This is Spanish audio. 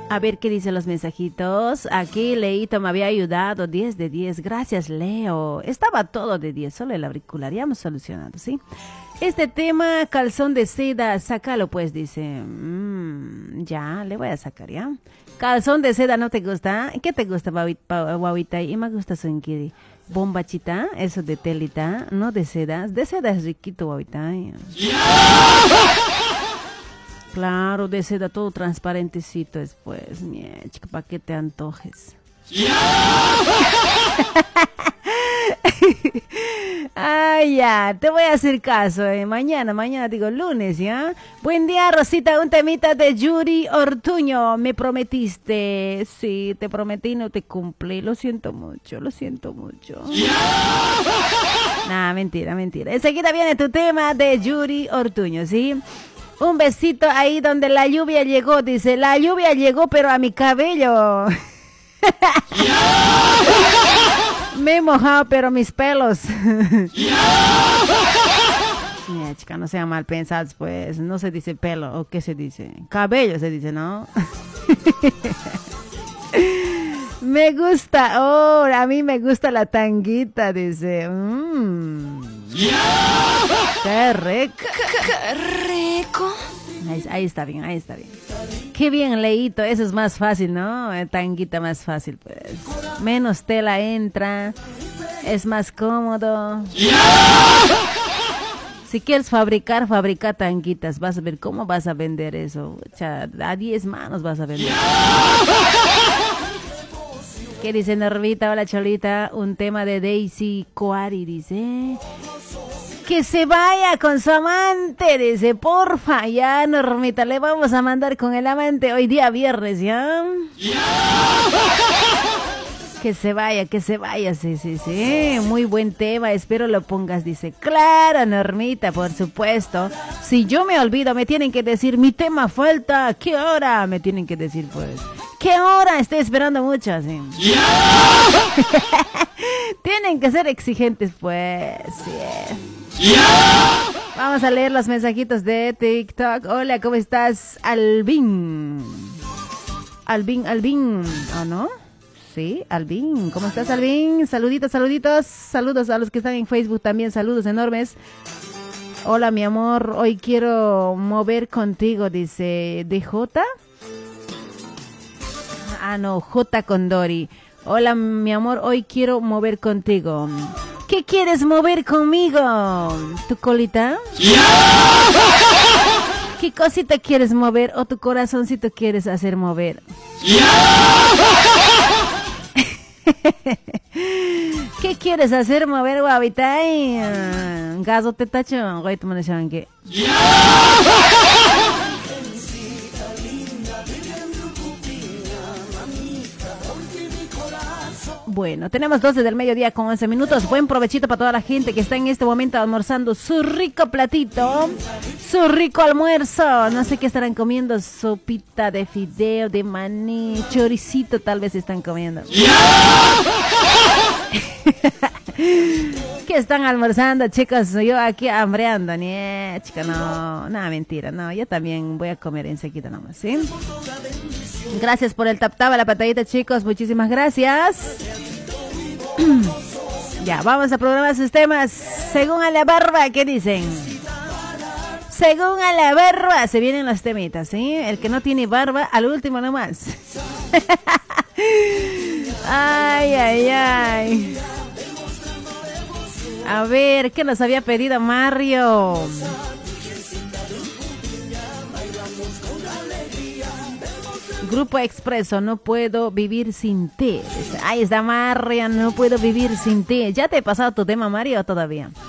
A ver qué dicen los mensajitos. Aquí Leito me había ayudado, 10 de 10. Gracias, Leo. Estaba todo de 10, solo el auricular. Ya hemos solucionado, ¿sí? Este tema, calzón de seda, sácalo pues, dice. Ya, le voy a sacar, ¿ya? Calzón de seda, ¿no te gusta? ¿Qué te gusta, Guauita? Y me gusta Sunkiri. Bombachita, eso de telita, no de seda. De seda es riquito, Guauita. Claro, de seda todo transparentecito después, chica, para que te antojes. Ay, ya, te voy a hacer caso, mañana digo lunes, ¿ya? Buen día, Rosita, un temita de Yuri Ortuño, me prometiste. Sí, te prometí y no te cumplí, lo siento mucho. Nah, mentira. Enseguida viene tu tema de Yuri Ortuño, ¿sí? Un besito ahí donde la lluvia llegó, dice, la lluvia llegó pero a mi cabello. Me he mojado pero mis pelos. Mira, chica, no sean mal pensados, pues, no se dice pelo, ¿o qué se dice? Cabello se dice, ¿no? Me gusta, a mí me gusta la tanguita, dice. Qué rico. Ahí está bien. Qué bien, Leito, eso es más fácil, ¿no? Tanguita más fácil, pues. Menos tela entra, es más cómodo. Si quieres fabrica tanguitas, vas a ver cómo vas a vender eso. O sea, a 10 manos vas a vender. ¿Qué dice Normita? Hola, Cholita. Un tema de Daisy Coari, dice... Que se vaya con su amante, dice, porfa, ya, Normita, le vamos a mandar con el amante hoy día viernes, ¿ya? Que se vaya, sí, muy buen tema, espero lo pongas, dice, claro, Normita, por supuesto, si yo me olvido, me tienen que decir, mi tema falta, ¿qué hora? Me tienen que decir, pues, ¿qué hora? Estoy esperando mucho, así. Tienen que ser exigentes, pues, sí. Vamos a leer los mensajitos de TikTok. Hola, ¿cómo estás? Albin, ¿o no? Sí, Albin, ¿cómo estás, Albin? Saluditos, saludos a los que están en Facebook también, saludos enormes. Hola, mi amor, hoy quiero mover contigo, dice DJ. No, J con Dori. Hola, mi amor, hoy quiero mover contigo. ¿Qué quieres mover conmigo? ¿Tu colita? ¿Qué cosita quieres mover o tu corazoncito quieres hacer mover? ¿Qué quieres hacer mover, guavitay? Gaso te tacho, güey, tú me decían que. Bueno, tenemos 12 del mediodía con 11 minutos. Buen provechito para toda la gente que está en este momento almorzando su rico platito, su rico almuerzo. No sé qué estarán comiendo, sopita de fideo, de maní, choricito tal vez están comiendo. ¿Qué están almorzando, chicos? Yo aquí hambreando, chica, no, mentira, no, yo también voy a comer enseguida nomás, ¿sí? Gracias por el tap a la patadita, chicos, muchísimas gracias. Ya, vamos a programar sus temas según a la barba, ¿qué dicen? Según a la barba se vienen los temitas, ¿sí? El que no tiene barba, al último nomás. Ay. A ver, ¿qué nos había pedido Mario? Grupo Expreso, no puedo vivir sin ti. Ahí está Mario, no puedo vivir sin ti. ¿Ya te he pasado tu tema, Mario, o todavía?